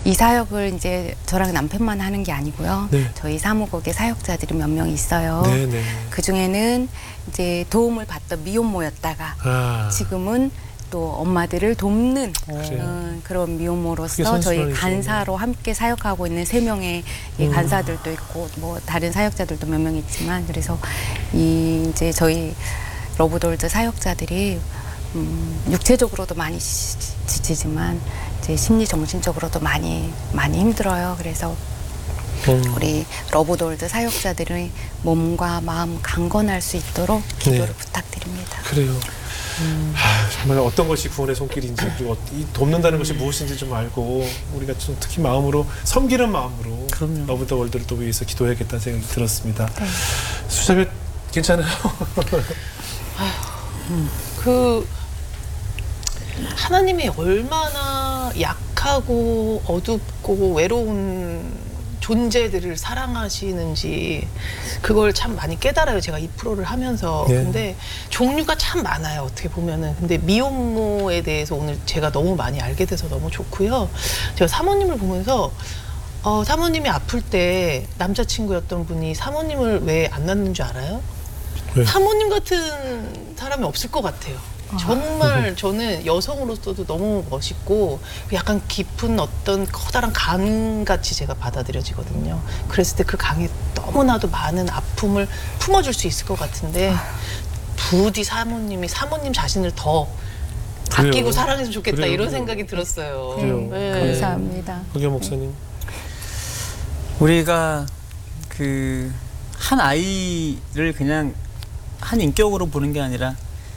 이 사역을 이제 저랑 남편만 하는 게 아니고요. 네. 저희 사무국에 사역자들이 몇 명 있어요. 네네. 그 중에는 이제 도움을 받던 미혼모였다가 아, 지금은 또 엄마들을 돕는 그래요. 그런 그게 미혼모로서 선순환이죠. 저희 간사로 함께 사역하고 있는 3명의 이 간사들도 있고 뭐 다른 사역자들도 몇 명 있지만 그래서 이 이제 저희 러브돌즈 사역자들이 육체적으로도 많이 지치지만 이제 심리 정신적으로도 많이 힘들어요. 그래서 우리 러브돌즈 사역자들의 몸과 마음 강건할 수 있도록 기도를 네. 부탁드립니다. 그래요. 정말 어떤 것이 구원의 손길인지 그리고 이 돕는다는 것이 무엇인지 좀 알고 우리가 좀 특히 마음으로 섬기는 마음으로 그럼요. 러브 더 월드를 또 위해서 기도해야겠다는 생각이 들었습니다. 네. 수자매 괜찮아요? 그 하나님이 얼마나 약하고 어둡고 외로운 존재들을 사랑하시는지 그걸 참 많이 깨달아요. 제가 이 프로를 하면서. 네. 근데 종류가 참 많아요. 어떻게 보면은. 근데 미혼모에 대해서 오늘 제가 너무 많이 알게 돼서 너무 좋고요. 제가 사모님을 보면서 사모님이 아플 때 남자친구였던 분이 사모님을 왜 안 낳는 줄 알아요? 네. 사모님 같은 사람이 없을 것 같아요. 정말 저는 여성으로서도 너무 멋있고 약간 깊은 어떤 커다란 강같이 제가 받아들여지거든요. 그랬을 때 그 강에 너무나도 많은 아픔을 품어줄 수 있을 것 같은데 부디 사모님 자신을 더 그래요. 아끼고 사랑했으면 좋겠다 그래요, 이런 그래요. 생각이 들었어요. 그래요. 네. 감사합니다. 박영 목사님. 우리가 그 한 아이를 그냥 한 인격으로 보는 게 아니라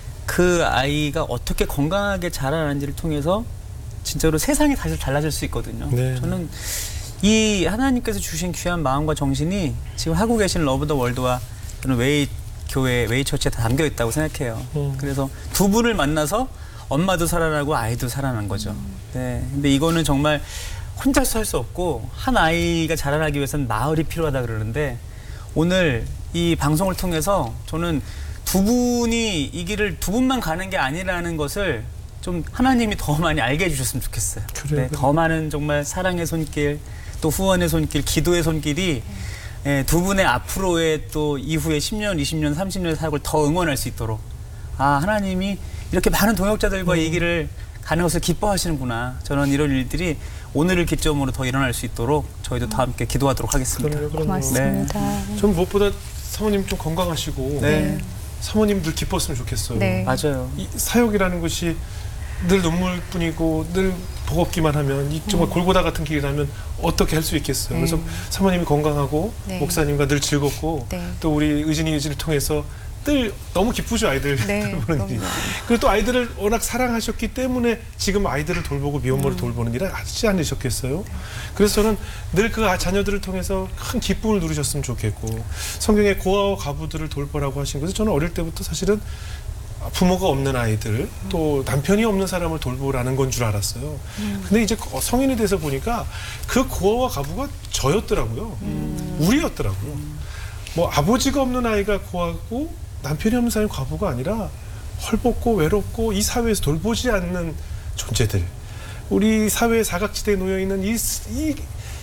그 아이가 어떻게 건강하게 자라나는지를 통해서 진짜로 세상이 다시 달라질 수 있거든요. 네. 저는 이 하나님께서 주신 귀한 마음과 정신이 지금 하고 계신 러브 더 월드와 저는 웨이 교회, 웨이 처치에 다 담겨 있다고 생각해요. 그래서 두 분을 만나서 엄마도 살아나고 아이도 살아난 거죠. 네. 근데 이거는 정말 혼자서 할 수 없고 한 아이가 자라나기 위해서는 마을이 필요하다 그러는데 오늘 이 방송을 통해서 저는 두 분이 이 길을 두 분만 가는 게 아니라는 것을 좀 하나님이 더 많이 알게 해주셨으면 좋겠어요. 그래요, 네, 그래요. 더 많은 정말 사랑의 손길, 또 후원의 손길, 기도의 손길이 두 분의 앞으로의 또 이후에 10년, 20년, 30년의 사역을 더 응원할 수 있도록 하나님이 이렇게 많은 동역자들과 이 길을 가는 것을 기뻐하시는구나. 저는 이런 일들이 오늘을 기점으로 더 일어날 수 있도록 저희도 다 함께 기도하도록 하겠습니다. 그럼요. 고맙습니다. 전 무엇보다 사모님 좀 건강하시고 네. 사모님들 기뻤으면 좋겠어요. 네. 맞아요. 이 사역이라는 것이 늘 눈물뿐이고 늘 버겁기만 하면 이 정말 골고다 같은 길이라면 어떻게 할 수 있겠어요. 그래서 사모님이 건강하고 네. 목사님과 늘 즐겁고 네. 또 우리 의진이 통해서 늘 너무 기쁘죠. 아이들 네, 돌보는 일이. 그럼요. 그리고 또 아이들을 워낙 사랑하셨기 때문에 지금 아이들을 돌보고 미혼모를 돌보는 일을 하지 않으셨겠어요. 그래서 저는 늘 그 자녀들을 통해서 큰 기쁨을 누리셨으면 좋겠고 성경에 고아와 가부들을 돌보라고 하신 것은 저는 어릴 때부터 사실은 부모가 없는 아이들 또 남편이 없는 사람을 돌보라는 건 줄 알았어요. 근데 이제 성인이 돼서 보니까 그 고아와 가부가 저였더라고요. 우리였더라고요. 뭐 아버지가 없는 아이가 고아고 남편이 없는 사람이 과부가 아니라 헐벗고 외롭고 이 사회에서 돌보지 않는 존재들. 우리 사회의 사각지대에 놓여있는 이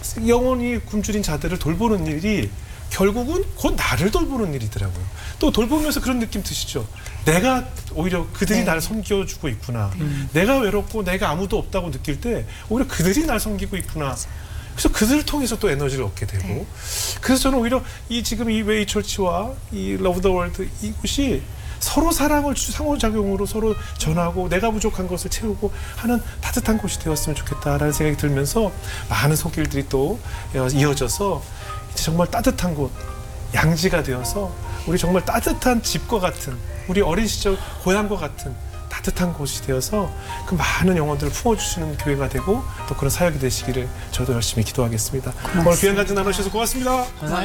영혼이 굶주린 자들을 돌보는 일이 결국은 곧 나를 돌보는 일이더라고요. 또 돌보면서 그런 느낌 드시죠? 내가 오히려 그들이 나를 섬겨주고 있구나. 내가 외롭고 내가 아무도 없다고 느낄 때 오히려 그들이 날 섬기고 있구나. 그래서 그들을 통해서 또 에너지를 얻게 되고 그래서 저는 오히려 지금 이 웨이 철치와 이 러브 더 월드 이곳이 서로 사랑을 상호작용으로 서로 전하고 내가 부족한 것을 채우고 하는 따뜻한 곳이 되었으면 좋겠다라는 생각이 들면서 많은 손길들이 또 이어져서 이제 정말 따뜻한 곳 양지가 되어서 우리 정말 따뜻한 집과 같은 우리 어린 시절 고향과 같은 따뜻한 곳이 되어서 그 많은 영혼들을 품어주시는 교회가 되고 또 그런 사역이 되시기를 저도 열심히 기도하겠습니다. 오늘 귀한 간증 나누셔서 고맙습니다. 감사합니다.